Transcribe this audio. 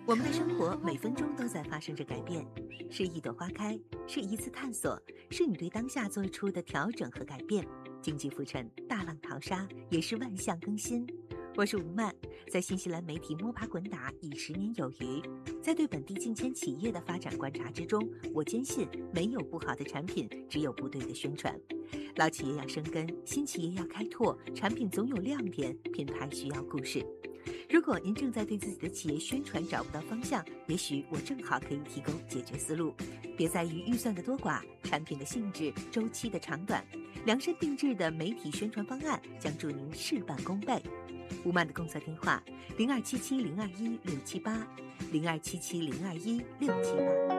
我们的生活每分钟都在发生着改变，是一朵花开，是一次探索，是你对当下做出的调整和改变。经济浮沉，大浪淘沙，也是万象更新。我是吴曼，在新西兰媒体摸爬滚打已10年有余，在对本地近千企业的发展观察之中，我坚信没有不好的产品，只有不对的宣传。老企业要生根，新企业要开拓，产品总有亮点，品牌需要故事。如果您正在对自己的企业宣传找不到方向，也许我正好可以提供解决思路。别在于预算的多寡、产品的性质、周期的长短，量身定制的媒体宣传方案将助您事半功倍。吴曼的工作电话：0277021678，0277021678。